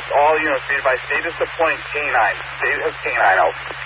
all units made by Status Deploying K9. State has K9 out.